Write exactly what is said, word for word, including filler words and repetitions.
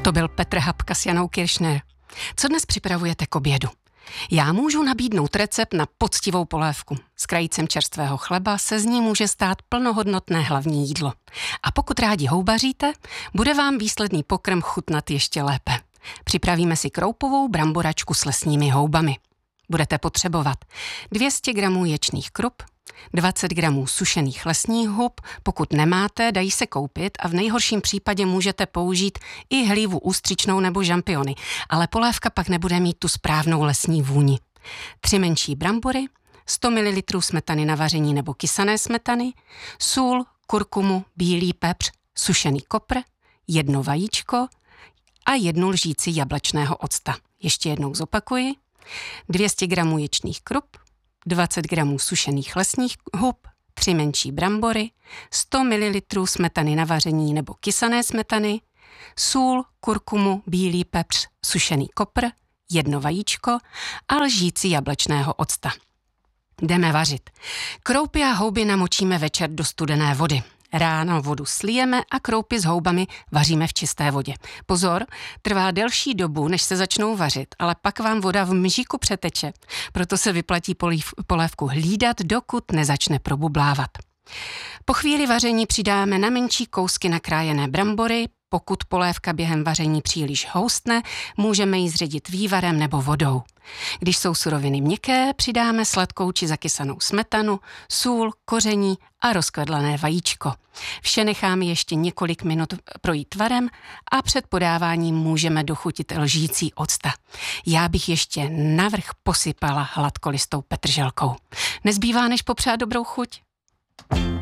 To byl Petr Hapka s Janou Kiršner. Co dnes připravujete k obědu? Já můžu nabídnout recept na poctivou polévku. S krajícem čerstvého chleba se z ní může stát plnohodnotné hlavní jídlo. A pokud rádi houbaříte, bude vám výsledný pokrm chutnat ještě lépe. Připravíme si kroupovou bramboračku s lesními houbami. Budete potřebovat dvě stě gramů ječných krup, dvacet gramů sušených lesních hub, pokud nemáte, dají se koupit a v nejhorším případě můžete použít i hlívu ústřičnou nebo žampiony, ale polévka pak nebude mít tu správnou lesní vůni. Tři menší brambory, sto mililitrů smetany na vaření nebo kysané smetany, sůl, kurkumu, bílý pepř, sušený kopr, jedno vajíčko a jednu lžíci jablečného octa. Ještě jednou zopakuji. dvě stě gramů ječných krup, dvacet gramů sušených lesních hub, tři menší brambory, sto mililitrů smetany na vaření nebo kysané smetany, sůl, kurkumu, bílý pepř, sušený kopr, jedno vajíčko a lžíci jablečného octa. Jdeme vařit. Kroupy a houby namočíme večer do studené vody. Ráno vodu slijeme a kroupy s houbami vaříme v čisté vodě. Pozor, trvá delší dobu, než se začnou vařit, ale pak vám voda v mžíku přeteče. Proto se vyplatí polévku hlídat, dokud nezačne probublávat. Po chvíli vaření přidáme na menší kousky nakrájené brambory. Pokud polévka během vaření příliš houstne, můžeme ji zředit vývarem nebo vodou. Když jsou suroviny měkké, přidáme sladkou či zakysanou smetanu, sůl, koření a rozkvedlané vajíčko. Vše necháme ještě několik minut projít varem a před podáváním můžeme dochutit lžící octa. Já bych ještě navrch posypala hladkolistou petrželkou. Nezbývá než popřát dobrou chuť.